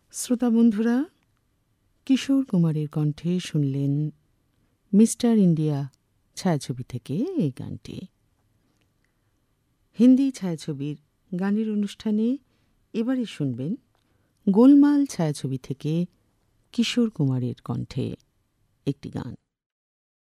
শ্রোতা বন্ধুরা, কিশোর কুমারের কণ্ঠে শুনলেন মিস্টার ইন্ডিয়া ছায়াছবি থেকে এই গানটি। হিন্দি ছায়াছবির গানের অনুষ্ঠানে এবারে শুনবেন গোলমাল ছায়াছবি থেকে কিশোর কুমারের কণ্ঠে একটি গান।